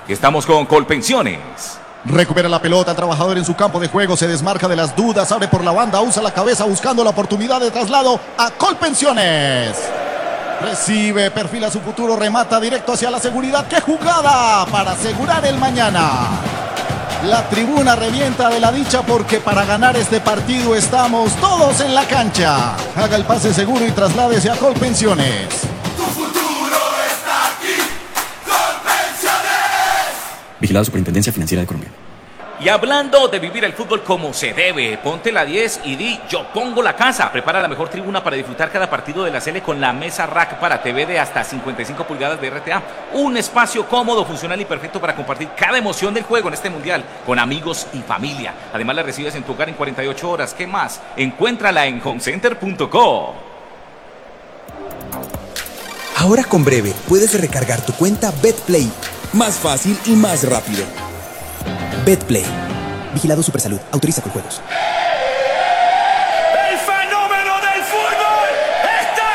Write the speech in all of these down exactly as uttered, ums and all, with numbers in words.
Estamos con Colpensiones. Recupera la pelota, el trabajador en su campo de juego, se desmarca de las dudas, abre por la banda, usa la cabeza buscando la oportunidad de traslado a Colpensiones. Recibe, perfila su futuro, remata directo hacia la seguridad. ¡Qué jugada para asegurar el mañana! La tribuna revienta de la dicha porque para ganar este partido estamos todos en la cancha. Haga el pase seguro y trasládese a Colpensiones. Tu futuro está aquí. Colpensiones. Vigilado Superintendencia Financiera de Colombia. Y hablando de vivir el fútbol como se debe, ponte la diez y di yo pongo la casa. Prepara la mejor tribuna para disfrutar cada partido de la Sele con la mesa rack para T V de hasta cincuenta y cinco pulgadas de R T A. Un espacio cómodo, funcional y perfecto para compartir cada emoción del juego en este mundial con amigos y familia. Además la recibes en tu hogar en cuarenta y ocho horas. ¿Qué más? Encuéntrala en homecenter punto co. Ahora con Breve puedes recargar tu cuenta BetPlay. Más fácil y más rápido. BetPlay. Vigilado Supersalud. Autoriza con juegos. El fenómeno del fútbol está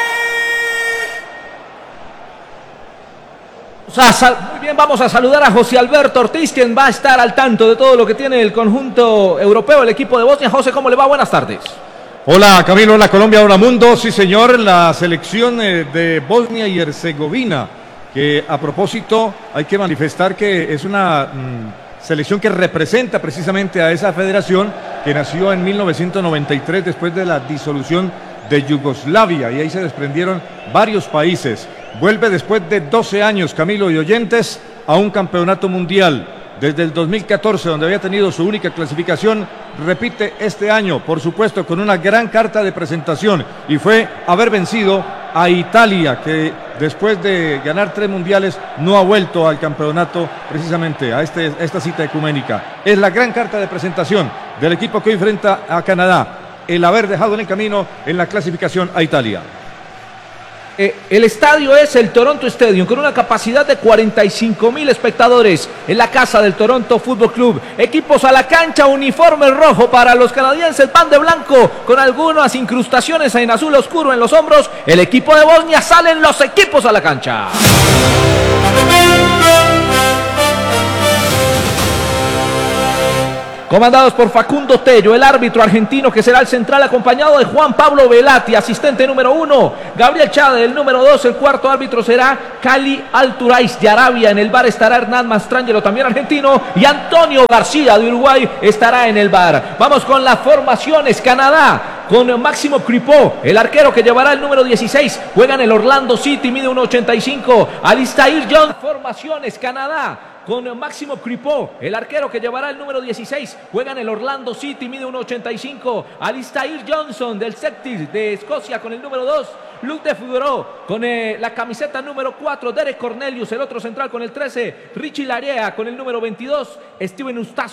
aquí. Muy bien, vamos a saludar a José Alberto Ortiz, quien va a estar al tanto de todo lo que tiene el conjunto europeo, el equipo de Bosnia. José, ¿cómo le va? Buenas tardes. Hola Camilo, hola Colombia, hola mundo. Sí señor, la selección de Bosnia y Herzegovina, que a propósito hay que manifestar que es una mmm, selección que representa precisamente a esa federación que nació en mil novecientos noventa y tres después de la disolución de Yugoslavia, y ahí se desprendieron varios países. Vuelve después de doce años, Camilo y oyentes, a un campeonato mundial. Desde el dos mil catorce, donde había tenido su única clasificación, repite este año, por supuesto, con una gran carta de presentación, y fue haber vencido a Italia, que después de ganar tres mundiales no ha vuelto al campeonato, precisamente a este, esta cita ecuménica. Es la gran carta de presentación del equipo que hoy enfrenta a Canadá, el haber dejado en el camino en la clasificación a Italia. Eh, el estadio es el Toronto Stadium, con una capacidad de cuarenta y cinco mil espectadores en la casa del Toronto Football Club. Equipos a la cancha, uniforme rojo para los canadienses, pan de blanco con algunas incrustaciones en azul oscuro en los hombros. El equipo de Bosnia, salen los equipos a la cancha. Comandados por Facundo Tello, el árbitro argentino que será el central, acompañado de Juan Pablo Velati, asistente número uno, Gabriel Chade, el número dos, el cuarto árbitro será Cali Alturaiz de Arabia, en el bar estará Hernán Mastrangelo, también argentino, y Antonio García de Uruguay estará en el bar. Vamos con las formaciones. Canadá con Máximo Cripó, el arquero que llevará el número dieciséis, juega en el Orlando City, mide uno ochenta y cinco, Alistair John. Formaciones. Canadá con Máximo Cripó, el arquero que llevará el número dieciséis, juega en el Orlando City, mide uno ochenta y cinco, Alistair Johnson del Celtic de Escocia con el número dos, Luke de Figueroa con eh, la camiseta número cuatro, Derek Cornelius, el otro central con el trece, Richie Larea con el número veintidós, Steven Eustacio